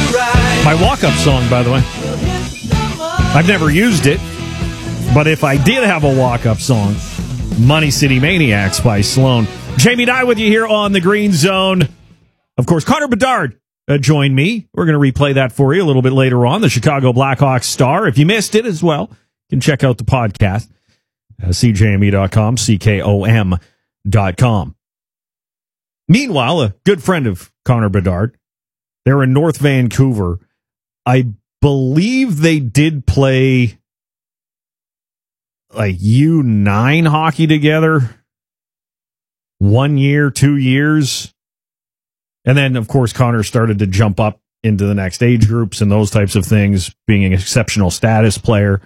My walk-up song, by the way. I've never used it, but if I did have a walk-up song, Money City Maniacs by Sloan. Jamie Dye with you here on the Green Zone. Of course, Connor Bedard joined me. We're going to replay that for you a little bit later on. The Chicago Blackhawks star. If you missed it as well, you can check out the podcast. CJME.com, CKOM.com. Meanwhile, a good friend of Connor Bedard, they're in North Vancouver. I believe they did play like U9 hockey together 1 year, 2 years. And then, of course, Connor started to jump up into the next age groups and those types of things, being an exceptional status player.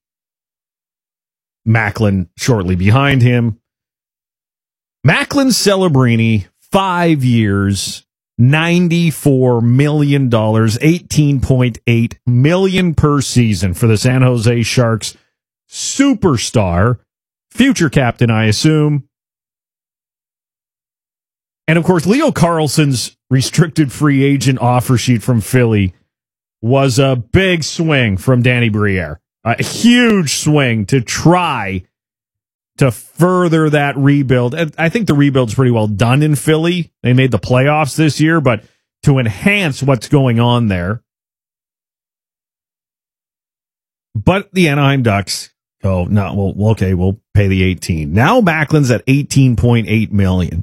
Macklin shortly behind him. Macklin Celebrini, 5 years, $94 million, $18.8 million per season for the San Jose Sharks. Superstar, future captain, I assume. And of course, Leo Carlsson's restricted free agent offer sheet from Philly was a big swing from Danny Briere. A huge swing to try to further that rebuild. I think the rebuild's pretty well done in Philly. They made the playoffs this year, but to enhance what's going on there. But the Anaheim Ducks go, no, well, okay, we'll pay the 18. Now Macklin's at $18.8 million.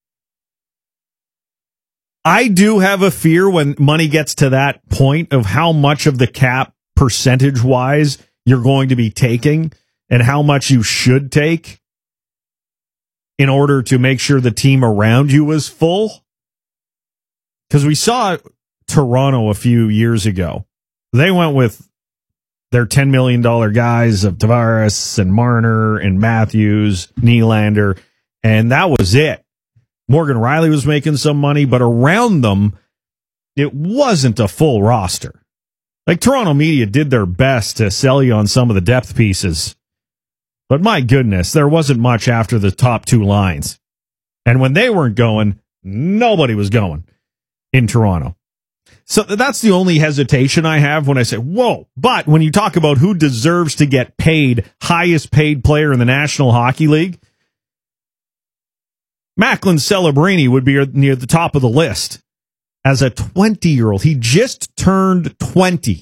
I do have a fear when money gets to that point of how much of the cap percentage-wise you're going to be taking and how much you should take in order to make sure the team around you is full. Because we saw Toronto a few years ago. They went with their $10 million guys of Tavares and Marner and Matthews, Nylander, and that was it. Morgan Riley was making some money, but around them, it wasn't a full roster. Like, Toronto media did their best to sell you on some of the depth pieces. But my goodness, there wasn't much after the top two lines. And when they weren't going, nobody was going in Toronto. So that's the only hesitation I have when I say, whoa. But when you talk about who deserves to get paid, highest paid player in the National Hockey League, Macklin Celebrini would be near the top of the list. As a 20-year-old, he just turned 20.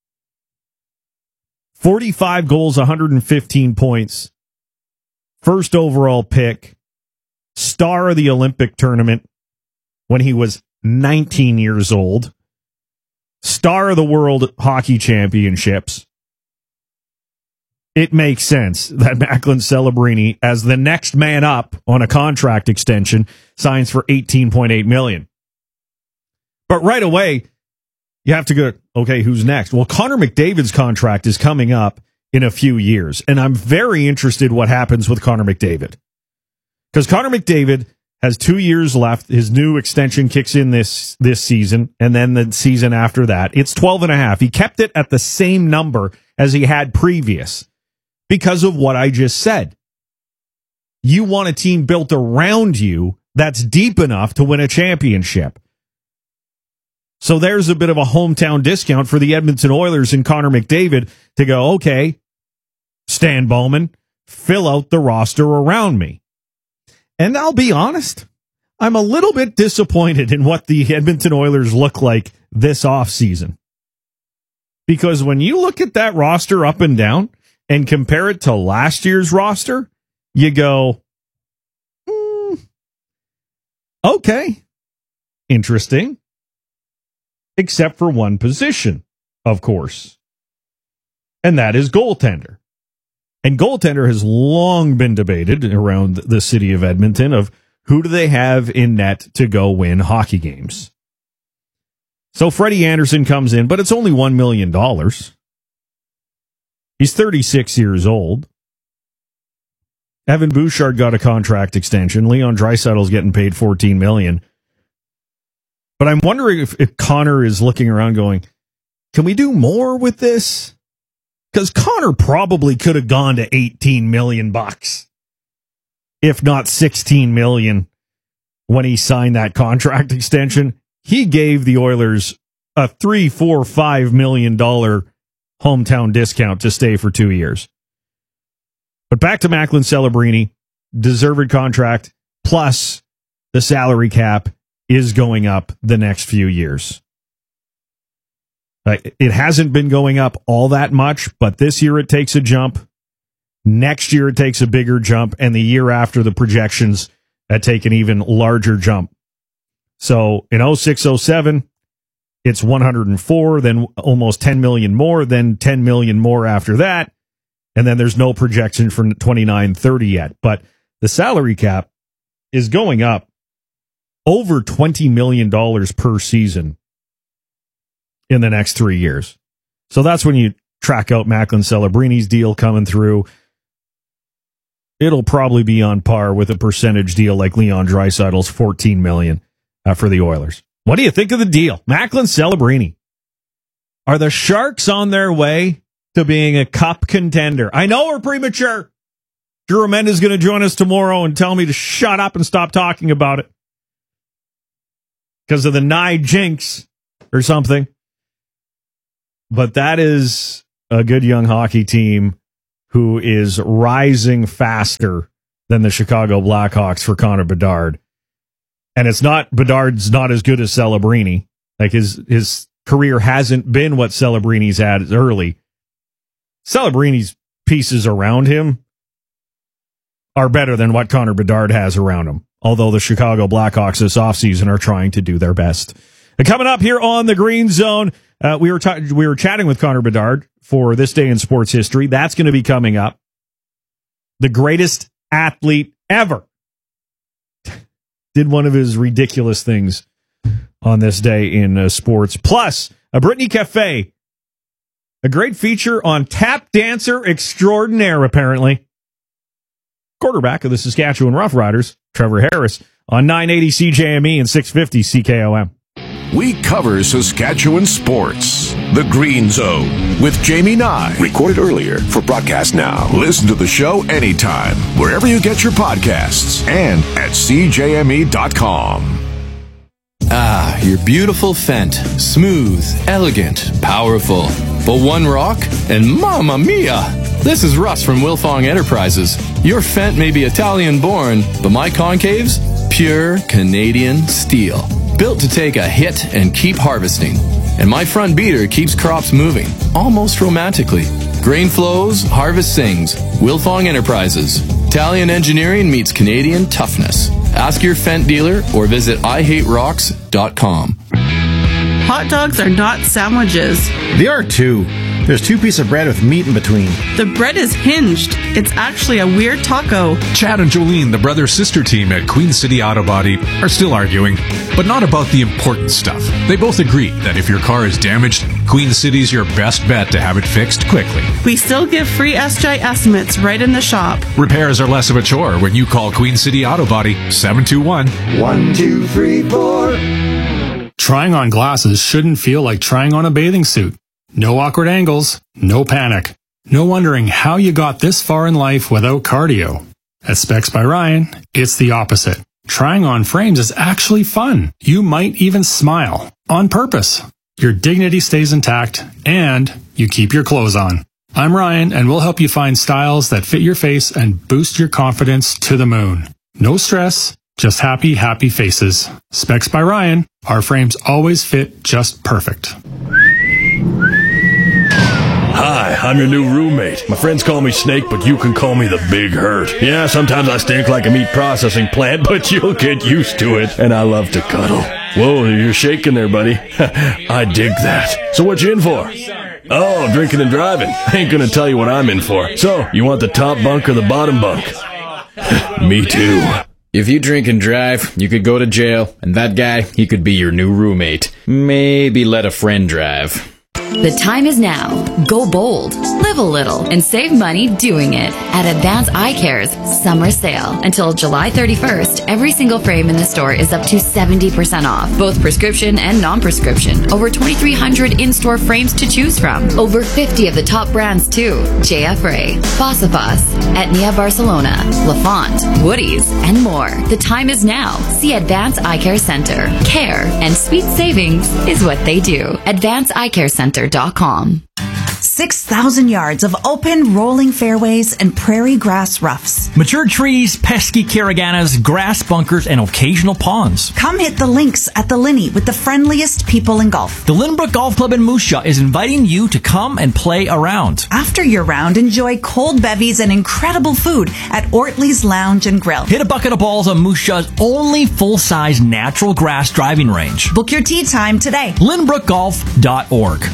45 goals, 115 points. First overall pick. Star of the Olympic tournament when he was 19 years old. Star of the World Hockey Championships. It makes sense that Macklin Celebrini, as the next man up on a contract extension, signs for $18.8 million. But right away, you have to go, okay, who's next? Well, Connor McDavid's contract is coming up in a few years, and I'm very interested what happens with Connor McDavid. Because Connor McDavid has 2 years left. His new extension kicks in this season, and then the season after that. It's 12.5. He kept it at the same number as he had previous because of what I just said. You want a team built around you that's deep enough to win a championship. So there's a bit of a hometown discount for the Edmonton Oilers and Connor McDavid to go, okay, Stan Bowman, fill out the roster around me. And I'll be honest, I'm a little bit disappointed in what the Edmonton Oilers look like this offseason. Because when you look at that roster up and down and compare it to last year's roster, you go, okay, interesting. Except for one position, of course. And that is goaltender. And goaltender has long been debated around the city of Edmonton of who do they have in net to go win hockey games. So Freddie Anderson comes in, but it's only $1 million. He's 36 years old. Evan Bouchard got a contract extension. Leon Draisaitl's getting paid $14 million. But I'm wondering if Connor is looking around going, can we do more with this? Because Connor probably could have gone to $18 million, if not $16 million, when he signed that contract extension. He gave the Oilers a $3, $4, $5 million hometown discount to stay for 2 years. But back to Macklin Celebrini, deserved contract, plus the salary cap is going up the next few years. It hasn't been going up all that much, but this year it takes a jump. Next year it takes a bigger jump, and the year after the projections take an even larger jump. So in 06-07, it's 104, then almost 10 million more, then 10 million more after that. And then there's no projection for 29-30 yet. But the salary cap is going up over $20 million per season in the next 3 years. So that's when you track out Macklin Celebrini's deal coming through. It'll probably be on par with a percentage deal like Leon Draisaitl's $14 million for the Oilers. What do you think of the deal? Macklin Celebrini. Are the Sharks on their way to being a cup contender? I know we're premature. Drew Amend is going to join us tomorrow and tell me to shut up and stop talking about it because of the Nye jinx or something. But that is a good young hockey team who is rising faster than the Chicago Blackhawks for Connor Bedard. And it's not, Bedard's not as good as Celebrini. Like his career hasn't been what Celebrini's had early. Celebrini's pieces around him are better than what Connor Bedard has around him. Although the Chicago Blackhawks this offseason are trying to do their best. And coming up here on the Green Zone, we were chatting with Connor Bedard for This Day in Sports History. That's going to be coming up. The greatest athlete ever did one of his ridiculous things on this day in sports. Plus, a Brittany Cafe, a great feature on tap dancer extraordinaire, apparently. Quarterback of the Saskatchewan Roughriders, Trevor Harris, on 980 CJME and 650 CKOM. We cover Saskatchewan sports. The Green Zone with Jamie Nye. Recorded earlier for broadcast now. Listen to the show anytime, wherever you get your podcasts, and at CJME.com. Ah, your beautiful Fendt. Smooth, elegant, powerful. But one rock, and mamma mia! This is Russ from Wilfong Enterprises. Your Fendt may be Italian-born, but my concaves? Pure Canadian steel. Built to take a hit and keep harvesting. And my front beater keeps crops moving, almost romantically. Grain flows, harvest sings. Wilfong Enterprises. Italian engineering meets Canadian toughness. Ask your Fendt dealer or visit IHateRocks.com. Hot dogs are not sandwiches. They are too. There's 2 pieces of bread with meat in between. The bread is hinged. It's actually a weird taco. Chad and Jolene, the brother-sister team at Queen City Auto Body, are still arguing, but not about the important stuff. They both agree that if your car is damaged, Queen City's your best bet to have it fixed quickly. We still give free SJ estimates right in the shop. Repairs are less of a chore when you call Queen City Auto Body 721-1234. Trying on glasses shouldn't feel like trying on a bathing suit. No awkward angles, no panic, no wondering how you got this far in life without cardio. At Specs by Ryan, it's the opposite. Trying on frames is actually fun. You might even smile on purpose. Your dignity stays intact and you keep your clothes on. I'm Ryan and we'll help you find styles that fit your face and boost your confidence to the moon. No stress, just happy, happy faces. Specs by Ryan. Our frames always fit just perfect. Hi, I'm your new roommate. My friends call me Snake, but you can call me the Big Hurt. Yeah, sometimes I stink like a meat processing plant, but you'll get used to it. And I love to cuddle. Whoa, you're shaking there, buddy. I dig that. So what you in for? Oh, drinking and driving. I ain't gonna tell you what I'm in for. So, you want the top bunk or the bottom bunk? Me too. If you drink and drive, you could go to jail, and that guy, he could be your new roommate. Maybe let a friend drive. The time is now. Go bold. Live live a little, and save money doing it at Advance Eye Care's Summer Sale. Until July 31st, every single frame in the store is up to 70% off, both prescription and non-prescription. Over 2,300 in-store frames to choose from. Over 50 of the top brands too. JF Ray, Fossifos, Etnia Barcelona, Lafont, Woody's, and more. The time is now. See Advance Eye Care Center. Care and sweet savings is what they do. AdvanceEyeCareCenter.com. 6,000 yards of open, rolling fairways and prairie grass roughs. Mature trees, pesky caraganas, grass bunkers, and occasional ponds. Come hit the links at the Linney with the friendliest people in golf. The Lynbrook Golf Club in Moose Jaw is inviting you to come and play a round. After your round, enjoy cold bevies and incredible food at Ortley's Lounge and Grill. Hit a bucket of balls on Moose Jaw's only full-size natural grass driving range. Book your tee time today. LynbrookGolf.org.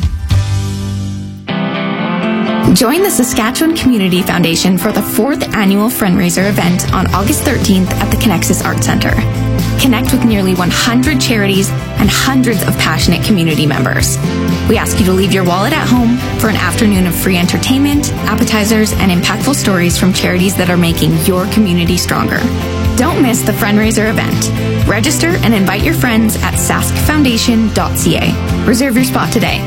Join the Saskatchewan Community Foundation for the 4th annual fundraiser event on August 13th at the Connexus Arts Centre. Connect with nearly 100 charities and hundreds of passionate community members. We ask you to leave your wallet at home for an afternoon of free entertainment, appetizers, and impactful stories from charities that are making your community stronger. Don't miss the fundraiser event. Register and invite your friends at saskfoundation.ca. Reserve your spot today.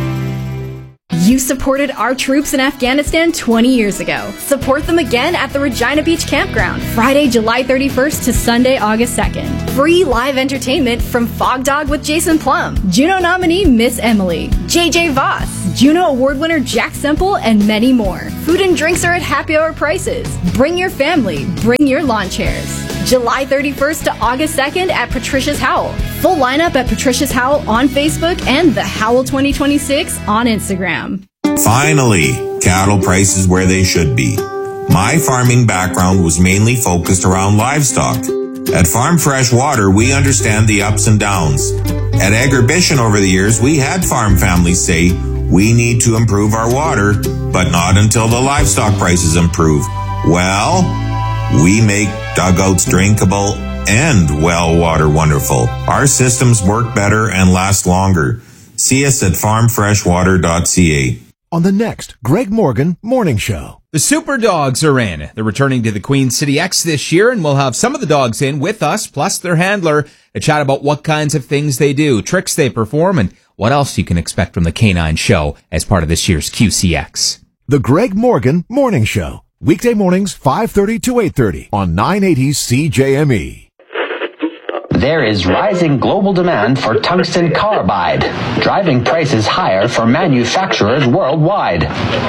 You supported our troops in Afghanistan 20 years ago. Support them again at the Regina Beach Campground, Friday, July 31st to Sunday, August 2nd. Free live entertainment from Fog Dog with Jason Plum, Juno nominee Miss Emily, JJ Voss, Juno Award winner Jack Semple, and many more. Food and drinks are at happy hour prices. Bring your family. Bring your lawn chairs. July 31st to August 2nd at Patricia's Howl. Full lineup at Patricia's Howl on Facebook and the Howl 2026 on Instagram. Finally, cattle prices where they should be. My farming background was mainly focused around livestock. At Farm Fresh Water, we understand the ups and downs. At Agribition over the years, we had farm families say, we need to improve our water, but not until the livestock prices improve. Well, we make dugouts drinkable and well water wonderful. Our systems work better and last longer. See us at farmfreshwater.ca. On the next Greg Morgan Morning Show. The Super Dogs are in. They're returning to the Queen City X this year, and we'll have some of the dogs in with us, plus their handler, to chat about what kinds of things they do, tricks they perform, and what else you can expect from the Canine Show as part of this year's QCX. The Greg Morgan Morning Show. Weekday mornings, 5:30 to 8:30 on 980 CJME. There is rising global demand for tungsten carbide, driving prices higher for manufacturers worldwide.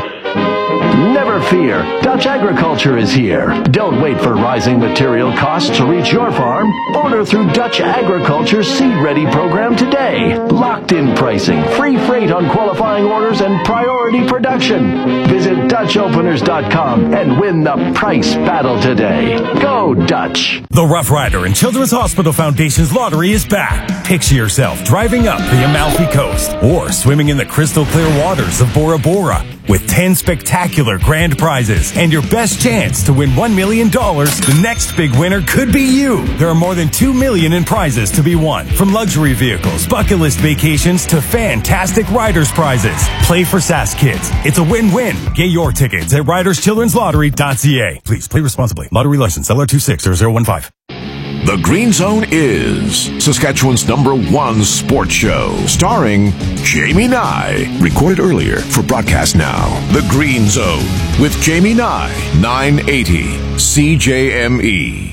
Never fear, Dutch Agriculture is here. Don't wait for rising material costs to reach your farm. Order through Dutch Agriculture's Seed Ready program today. Locked-in pricing, free freight on qualifying orders, and priority production. Visit DutchOpeners.com and win the price battle today. Go Dutch! The Rough Rider and Children's Hospital Foundation's lottery is back. Picture yourself driving up the Amalfi Coast or swimming in the crystal clear waters of Bora Bora with 10 spectacular grand prizes and your best chance to win $1 million. The next big winner could be you. There are more than $2 million in prizes to be won, from luxury vehicles, bucket list vacations, to fantastic riders prizes. Play for Sask Kids. It's a win-win. Get your tickets at riderschildrenslottery.ca. Please play responsibly. Lottery license LR260015. The Green Zone is Saskatchewan's #1 sports show, starring Jamie Nye. Recorded earlier for broadcast now. The Green Zone with Jamie Nye, 980 CJME.